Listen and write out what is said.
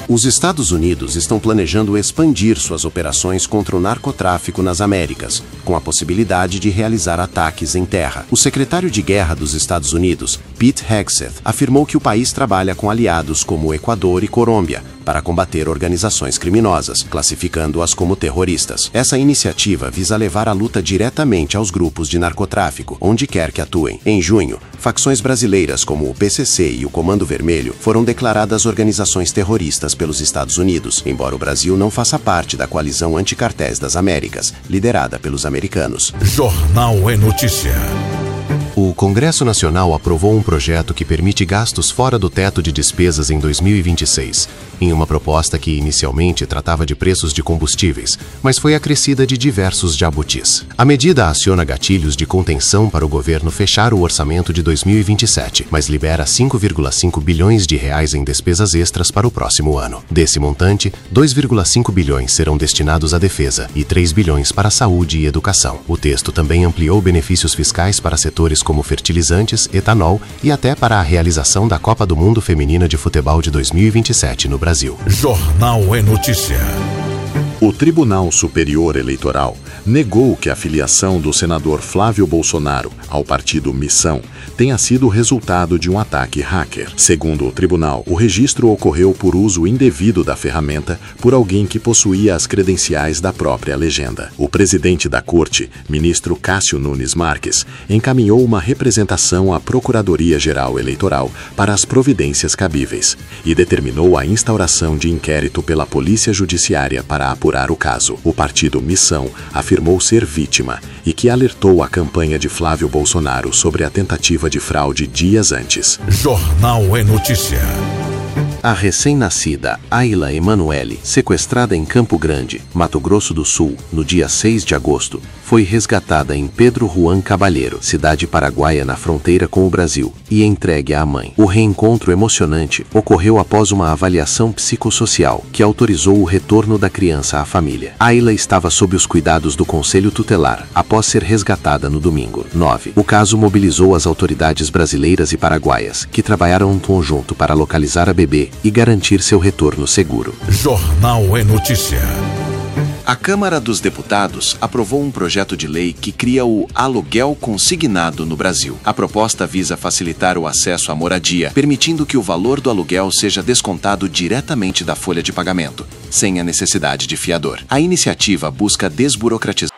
Os Estados Unidos estão planejando expandir suas operações contra o narcotráfico nas Américas, com a possibilidade de realizar ataques em terra. O secretário de Guerra dos Estados Unidos, Pete Hegseth, afirmou que o país trabalha com aliados como Equador e Colômbia para combater organizações criminosas, classificando-as como terroristas. Essa iniciativa visa levar a luta diretamente aos grupos de narcotráfico, onde quer que atuem. Em junho, facções brasileiras como o PCC e o Comando Vermelho foram declaradas organizações terroristas pelos Estados Unidos, embora o Brasil não faça parte da coalizão anticartéis das Américas, liderada pelos americanos. Jornal é Notícia. O Congresso Nacional aprovou um projeto que permite gastos fora do teto de despesas em 2026, em uma proposta que inicialmente tratava de preços de combustíveis, mas foi acrescida de diversos jabutis. A medida aciona gatilhos de contenção para o governo fechar o orçamento de 2027, mas libera 5,5 bilhões de reais em despesas extras para o próximo ano. Desse montante, 2,5 bilhões serão destinados à defesa e 3 bilhões para a saúde e educação. O texto também ampliou benefícios fiscais para setores como fertilizantes, etanol e até para a realização da Copa do Mundo Feminina de Futebol de 2027 no Brasil. Jornal é Notícia. O Tribunal Superior Eleitoral negou que a filiação do senador Flávio Bolsonaro ao partido Missão tenha sido resultado de um ataque hacker. Segundo o tribunal, o registro ocorreu por uso indevido da ferramenta por alguém que possuía as credenciais da própria legenda. O presidente da corte, ministro Cássio Nunes Marques, encaminhou uma representação à Procuradoria-Geral Eleitoral para as providências cabíveis e determinou a instauração de inquérito pela Polícia Judiciária para apurar o caso. O partido Missão afirmou ser vítima e que alertou a campanha de Flávio Bolsonaro sobre a tentativa de fraude dias antes. Jornal é Notícia. A recém-nascida Ayla Emanuele, sequestrada em Campo Grande, Mato Grosso do Sul, no dia 6 de agosto, foi resgatada em Pedro Juan Caballero, cidade paraguaia na fronteira com o Brasil, e entregue à mãe. O reencontro emocionante ocorreu após uma avaliação psicossocial que autorizou o retorno da criança à família. Ayla estava sob os cuidados do Conselho Tutelar após ser resgatada no domingo 9. O caso mobilizou as autoridades brasileiras e paraguaias, que trabalharam em conjunto para localizar a bebê e garantir seu retorno seguro. Jornal é Notícia. A Câmara dos Deputados aprovou um projeto de lei que cria o aluguel consignado no Brasil. A proposta visa facilitar o acesso à moradia, permitindo que o valor do aluguel seja descontado diretamente da folha de pagamento, sem a necessidade de fiador. A iniciativa busca desburocratizar